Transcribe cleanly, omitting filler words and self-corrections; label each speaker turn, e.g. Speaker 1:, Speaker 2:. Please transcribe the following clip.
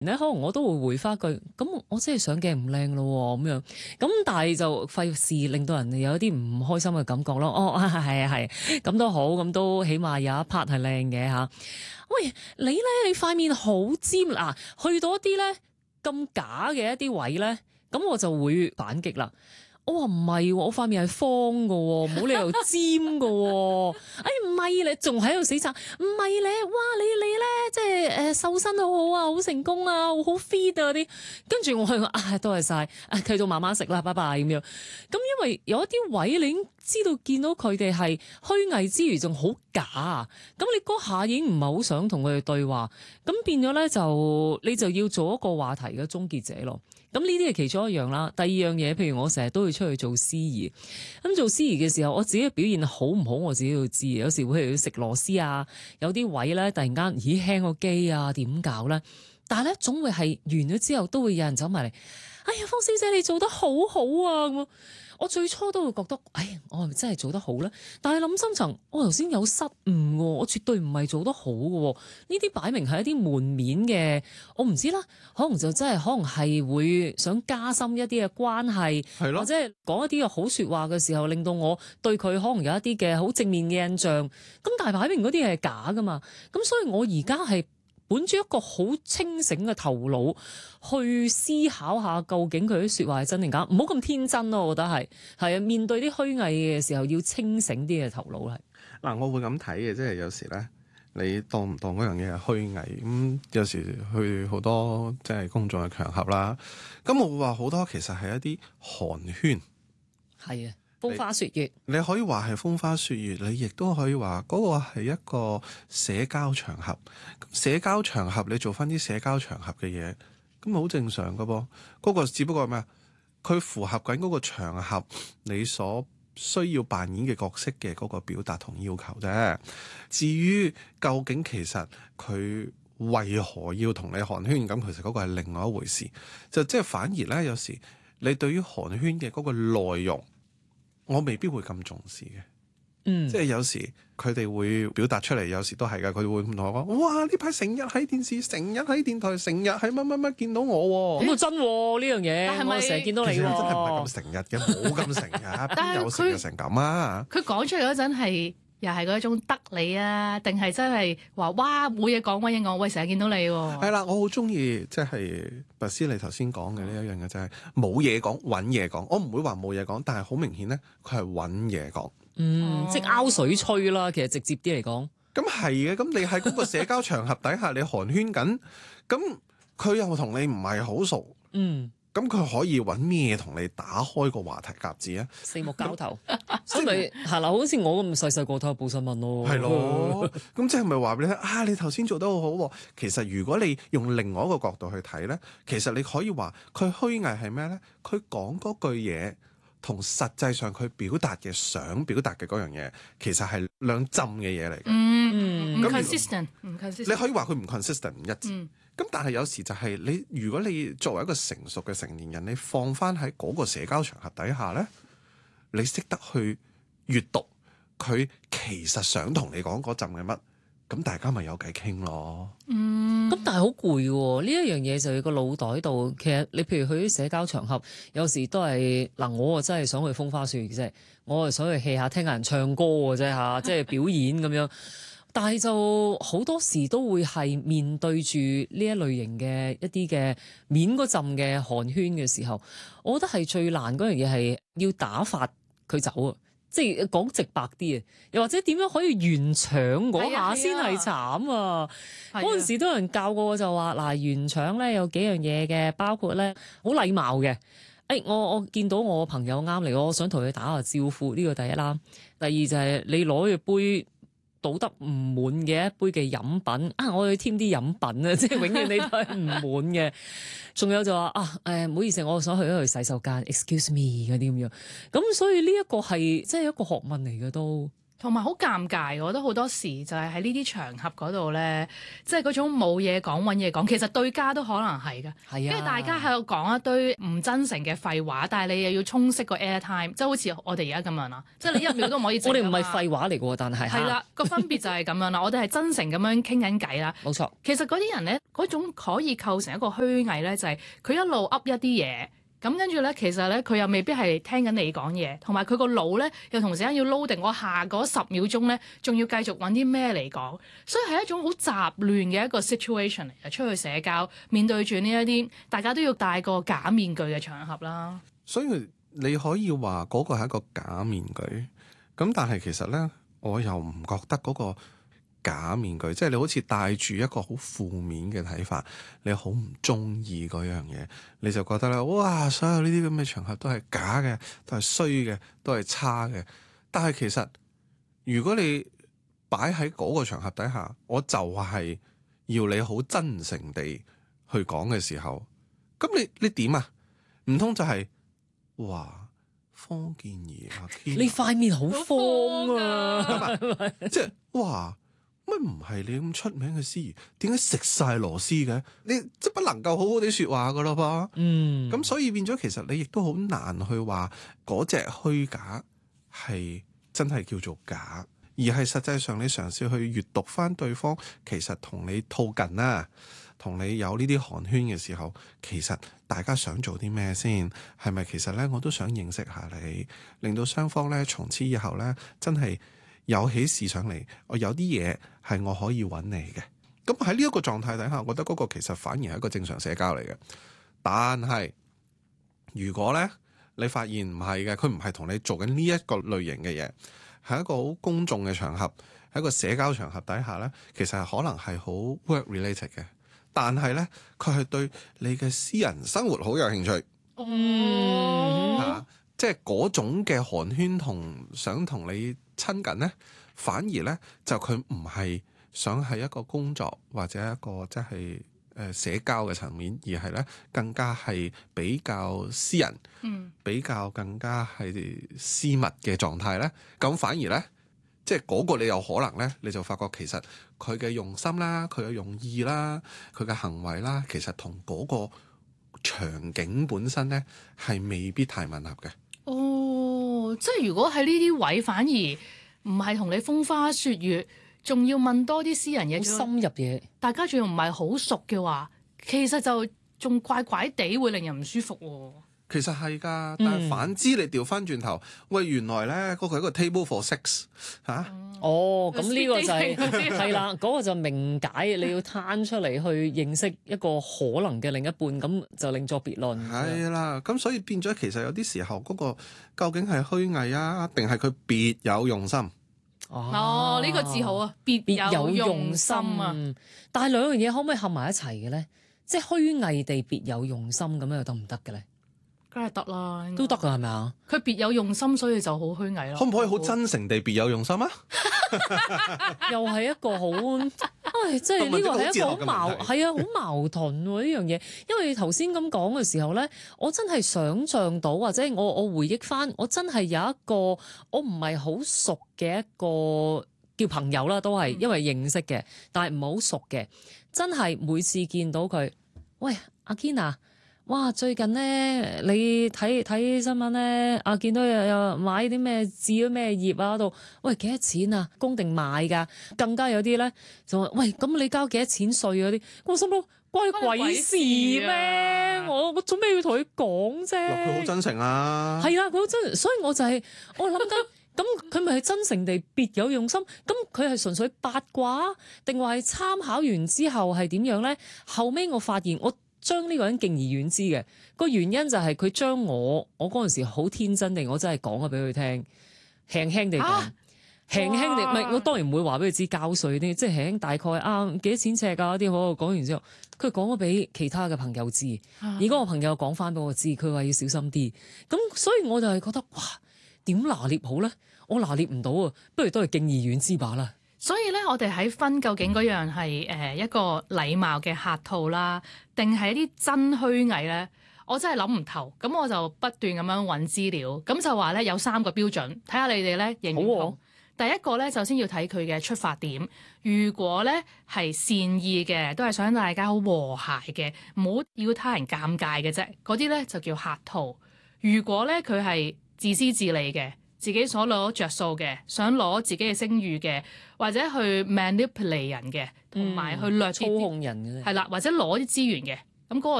Speaker 1: 咧可能我都會回翻句，咁我真係上鏡唔靚咯咁樣，咁但係就費事令到人哋有一啲唔開心嘅感覺咯。哦，係啊係，咁都好，咁都起碼有一 part 係靚嘅嚇。喂，你咧你塊面好尖嗱，去到一啲咧咁假嘅一啲位咧，咁我就會反擊啦。我話唔係喎，我塊面係方嘅喎，冇理由尖嘅喎。哎，唔係你仲喺度死撐，唔係咧，哇你咧即係瘦身好好啊，好成功啊，好 fit 啊啲。跟住我係多謝晒，繼續慢慢食啦，拜拜咁樣。咁因為有一啲位你已經知道見到佢哋係虛偽之餘仲好假啊，咁你嗰下已經唔係好想同佢哋對話，咁變咗咧就你就要做一個話題嘅終結者咯。咁呢啲係其中一樣啦。第二樣嘢，譬如我成日都會出去做司儀，咁做司儀嘅時候，我自己嘅表現好唔好，我自己要知。有時會去食螺絲啊，有啲位咧突然間咦輕個機啊，點搞咧？但係咧總會係完咗之後，都會有人走埋嚟。哎呀，方小姐你做得好好啊！咁我最初都會覺得，我係咪真係做得好咧？但係諗深層，我頭先有失誤喎，我絕對唔係做得好嘅喎。呢啲擺明係一啲門面嘅，我唔知啦。可能就真係可能係會想加深一啲嘅關係，或者係講一啲嘅好説話嘅時候，令到我對佢可能有一啲嘅好正面嘅印象。咁但係擺明嗰啲係假噶嘛。咁所以我而家係本住一個好清醒嘅頭腦去思考下，究竟佢啲説話係真定假，唔好咁天真咯。我覺得係啊，面對啲虛偽嘅時候要清醒啲嘅頭腦係。
Speaker 2: 嗱，我會咁睇嘅，即係有時咧，你當唔當嗰樣嘢係虛偽？咁有時去好多即係公眾嘅場合啦，咁我會話好多其實係一啲寒暄，
Speaker 1: 係啊。風花雪月，
Speaker 2: 你可以話係風花雪月，你亦都可以話嗰個係一個社交場合。社交場合你做翻啲社交場合嘅嘢，咁好正常噶噃。嗰個只不過係咩啊？佢符合緊嗰個場合你所需要扮演嘅角色嘅嗰個表達同要求啫。至於究竟其實佢為何要同你寒暄，咁其實嗰個係另外一回事。就即係反而咧，有時你對於寒暄嘅嗰個內容，我未必會咁重視嘅。即係有時佢哋會表達出嚟，有時都係噶。佢會同我講：哇！呢排成日喺電視，成日喺電台，成日喺乜乜乜見到我喎。
Speaker 1: 咁啊真喎呢樣嘢，我成日見到你喎。
Speaker 2: 真係唔係咁成日嘅，冇咁成日，邊有成日成咁啊？
Speaker 3: 佢講出嚟嗰陣係又係嗰種得你啊，定係真係話哇冇嘢講，冇嘢講，喂成日見到你喎。
Speaker 2: 係啦，我好中意即係白絲你頭先講嘅呢一樣嘅，就係冇嘢講，揾嘢講。我唔會話冇嘢講，但係好明顯咧，佢係揾嘢講。
Speaker 1: 即係拗水吹啦，其實直接啲嚟講。
Speaker 2: 咁係嘅，咁你喺嗰個社交場合底下，你寒暄緊，咁佢又同你唔係好熟，咁佢可以揾咩同你打開個話題夾子啊？
Speaker 1: 四目交投，所以咪係啦，好似我咁細細個睇報新聞咯。
Speaker 2: 係咯，咁即係咪話俾你聽啊？你頭先做得好好喎。其實如果你用另外一個角度去睇咧，其實你可以話佢虛偽係咩咧？佢講嗰句嘢，同實際上佢表達嘅想表達嘅嗰樣嘢，其實係兩浸嘅嘢嚟嘅。
Speaker 3: 唔 consistent，
Speaker 2: 你可以話佢唔 consistent 唔一致。咁但係有時就係如果你作為一個成熟嘅成年人，你放翻喺嗰個社交場合底下咧，你識得去閱讀佢其實想同你講嗰陣嘅乜，咁大家咪有偈傾咯。
Speaker 1: 咁但係好攰喎，呢一樣嘢就要個腦袋度。其實你譬如去啲社交場合，有時都係嗱，我啊真係想去風花雪月啫，我係想去 hea 下聽下人唱歌嘅啫嚇，即係表演咁樣。但係就好多時都會係面對住呢一類型嘅一啲嘅面嗰陣嘅寒暄嘅時候，我覺得係最難嗰樣嘢係要打發佢走啊！即係講直白啲啊，又或者點樣可以圓場嗰下先係慘啊！嗰陣時都有人教過我就話嗱，圓場咧有幾樣嘢嘅，包括咧好禮貌嘅。我見到我朋友啱嚟，我想同佢打下招呼，呢個第一啦。第二就係你攞住杯倒得唔滿嘅一杯嘅飲品啊，我要添啲飲品啊，即係永遠你都係唔滿嘅。仲有就話唔好意思，我想去洗手間，excuse me 嗰啲咁樣。咁所以呢一個係即係一個學問嚟嘅都。
Speaker 3: 同埋好尷尬，我覺得好多時就係喺呢啲場合嗰度咧，即係嗰種冇嘢講揾嘢講，其實對家都可能係嘅。
Speaker 1: 係啊，
Speaker 3: 跟住大家喺度講一堆唔真誠嘅廢話，但係你又要充斥個 airtime，即係好似我哋而家咁樣啦，即係你一秒都唔可以靜
Speaker 1: 我哋唔係
Speaker 3: 㗎嘛
Speaker 1: 廢話嚟嘅喎，但係
Speaker 3: 係啦，個分別就係咁樣啦。我哋係真誠咁樣傾緊偈啦。
Speaker 1: 冇錯，
Speaker 3: 其實嗰啲人咧，嗰種可以構成一個虛偽咧，就係佢一路噏一啲嘢。咁跟住咧，其實咧佢又未必係聽緊你講嘢，同埋佢個腦咧又同時間要 loading，我下嗰10秒鐘咧，仲要繼續揾啲咩嚟講，所以係一種好雜亂嘅一個 situation 嚟嘅。出去社交，面對住呢一啲大家都要戴個假面具嘅場合啦。
Speaker 2: 所以你可以話嗰個係一個假面具，咁但係其實咧，我又唔覺得嗰個假面具，即係你好似帶住一個好負面嘅睇法，你好唔中意嗰樣嘢，你就覺得咧，哇！所有呢啲咁嘅場合都係假嘅，都係衰嘅，都係差嘅。但係其實如果你擺喺嗰個場合底下，我就係要你好真誠地去講嘅時候，咁你點啊？唔通就係、哇，方健儀啊，
Speaker 1: 你塊面好方啊，
Speaker 2: 即係哇！乜唔係你咁出名嘅司儀，點解食晒螺絲嘅？你即係不能夠好好地説話噶咯噃。
Speaker 1: 嗯，
Speaker 2: 咁所以變咗，其實你亦都好難去話嗰隻虛假係真係叫做假，而係實際上你嘗試去閱讀翻對方，其實同你套近啦，同你有呢啲寒暄嘅時候，其實大家想做啲咩先？係咪其實咧我都想認識下你，令到雙方咧從此以後咧真係有喜事上嚟，我有啲嘢係我可以揾你嘅。咁喺呢一個狀態底下，我覺得嗰個其實反而係一個正常社交嚟嘅。但係如果咧你發現唔係嘅，佢唔係同你做緊呢一個類型嘅嘢，係一個好公眾嘅場合，喺一個社交場合底下咧，其實係可能係好 work related 嘅。但係咧，佢係對你嘅私人生活好有興趣。即係嗰種嘅寒暄同想同你親近咧，反而咧就佢唔係想係一個工作或者一個即係社交嘅層面，而係咧更加係比較私人，比較更加係私密嘅狀態咧。咁反而咧，即係嗰個你有可能咧，你就發覺其實佢嘅用心啦，佢嘅用意啦，佢嘅行為啦，其實同嗰個場景本身咧係未必太吻合嘅。
Speaker 3: 哦，即係如果喺呢啲位反而唔係同你風花雪月，仲要問多啲私人嘢，
Speaker 1: 好深入嘢，
Speaker 3: 大家仲要唔係好熟嘅話，其實就仲怪怪地，會令人唔舒服喎。
Speaker 2: 其實係㗎，但係反之你調翻轉頭，喂，原來咧嗰個係一個 table for six 嚇。
Speaker 1: 哦，咁呢個就係
Speaker 3: 係
Speaker 1: 係啦，嗰個就明解，你要攤出嚟去認識一個可能嘅另一半，咁就另作別論。
Speaker 2: 係啦，咁所以變咗其實有啲時候嗰個究竟係虛偽啊，定係佢別有用心？
Speaker 3: 哦，呢個字好啊，別有用心啊！
Speaker 1: 但係兩樣嘢可唔可以合埋一齊嘅咧？即係虛偽地別有用心咁樣又得唔得嘅咧？
Speaker 3: 梗係得啦，
Speaker 1: 都得㗎係咪啊？
Speaker 3: 佢別有用心，所以就好虛偽咯。
Speaker 2: 可唔可以好真誠地別有用心啊？
Speaker 1: 又係一個好，即係呢個係一個好矛，係啊，好矛盾喎呢樣嘢。因為頭先咁講嘅時候咧，我真係想像到，或者我回憶翻，我真係有一個我唔係好熟嘅一個叫朋友啦，都係因為認識嘅，但係唔係好熟嘅，真係每次見到佢，喂，阿堅啊！哇！最近咧，你睇新聞咧，見到有買啲咩置咗咩業啊度，喂，幾多錢啊？供定買㗎？更加有啲咧就話，喂，咁你交幾多錢稅嗰啲？我心諗關你鬼事咩？我做咩要同佢講啫？
Speaker 2: 佢好真誠啊！
Speaker 1: 係啦，佢好真誠，所以我就係我諗緊，咁佢咪係真誠地別有用心？咁佢係純粹八卦，定話係參考完之後係點樣咧？後尾我發現我將呢個人敬而遠之嘅個原因就係佢將我嗰陣時好天真地，我真係講咗俾佢聽，輕輕地講，輕輕地，唔係我當然唔會話俾佢知交稅啲，即係輕輕大概幾多錢尺啊啲，我講完之後，佢講咗俾其他嘅朋友知，而嗰個朋友講翻俾我知，佢話要小心啲，咁所以我就係覺得哇，點拿捏好咧？我拿捏唔到啊，不如都係敬而遠之吧啦。
Speaker 3: 所以咧，我哋喺分究竟嗰樣係一個禮貌嘅客套啦，定係一啲真虛偽咧？我真係諗唔透。咁我就不斷咁樣揾資料，咁就話咧有3個標準，睇下你哋咧認唔認同。 第一個咧，首先要睇佢嘅出發點。如果咧係善意嘅，都係想大家好和諧嘅，唔好要他人尷尬嘅啫，嗰啲咧就叫客套。如果咧佢係自私自利嘅，自己所攞着數嘅，想攞自己嘅聲譽嘅，或者去 manipulate 人嘅，同埋去掠
Speaker 1: 操控人嘅啫。
Speaker 3: 係啦，或者攞啲資源嘅，咁嗰個